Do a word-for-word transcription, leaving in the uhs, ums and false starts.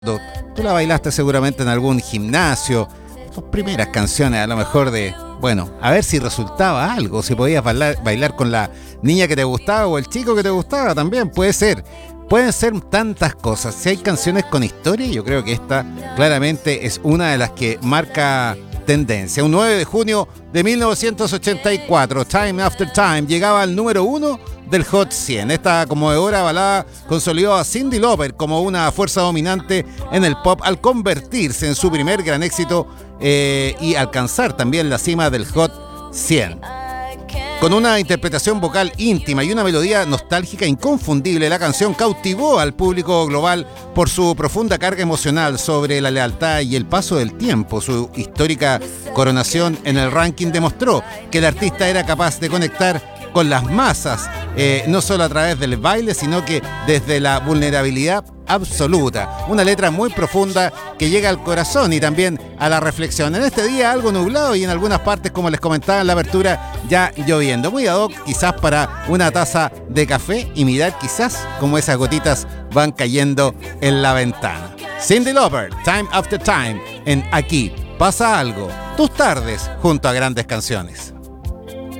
Tú la bailaste seguramente en algún gimnasio. Tus primeras canciones, a lo mejor de, bueno, a ver si resultaba algo, si podías bailar, bailar con la niña que te gustaba o el chico que te gustaba también, puede ser. Pueden ser tantas cosas. Si hay canciones con historia, yo creo que esta claramente es una de las que marca tendencia. Un nueve de junio de mil novecientos ochenta y cuatro, Time After Time, llegaba al número uno del Hot cien. Esta conmovedora balada consolidó a Cyndi Lauper como una fuerza dominante en el pop al convertirse en su primer gran éxito eh, y alcanzar también la cima del Hot cien. Con una interpretación vocal íntima y una melodía nostálgica inconfundible, la canción cautivó al público global por su profunda carga emocional sobre la lealtad y el paso del tiempo. Su histórica coronación en el ranking demostró que el artista era capaz de conectar con las masas, eh, no solo a través del baile, sino que desde la vulnerabilidad absoluta. Una letra muy profunda que llega al corazón y también a la reflexión. En este día algo nublado y en algunas partes, como les comentaba en la apertura, ya lloviendo. Muy ad hoc quizás para una taza de café y mirar quizás cómo esas gotitas van cayendo en la ventana. Cyndi Lauper, Time After Time, en Aquí Pasa Algo. Tus tardes junto a grandes canciones.